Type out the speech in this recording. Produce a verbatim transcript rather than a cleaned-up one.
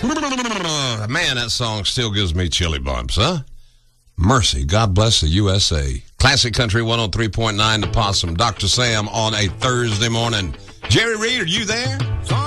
Man, that song still gives me chilly bumps, huh? Mercy, God bless the U S A. Classic Country one oh three point nine, The Possum. Doctor Sam on a Thursday morning. Jerry Reed, are you there?